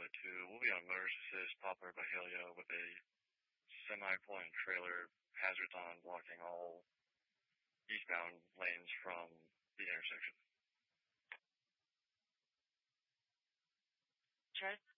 to we'll be on Motors Assist, Poplar Byhalia with a semi-pulling trailer, hazards on, blocking all eastbound lanes from the intersection. Trust